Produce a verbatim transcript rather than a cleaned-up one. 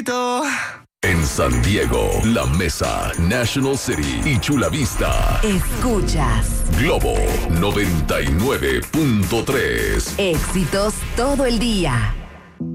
En San Diego, La Mesa, National City y Chula Vista. Escuchas Globo noventa y nueve punto tres. Éxitos todo el día.